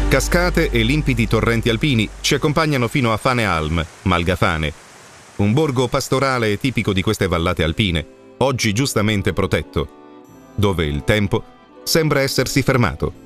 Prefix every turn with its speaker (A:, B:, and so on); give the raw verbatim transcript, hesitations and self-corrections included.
A: Cascate e limpidi torrenti alpini ci accompagnano fino a Fanealm, Malgafane, un borgo pastorale tipico di queste vallate alpine, oggi giustamente protetto, dove il tempo sembra essersi fermato.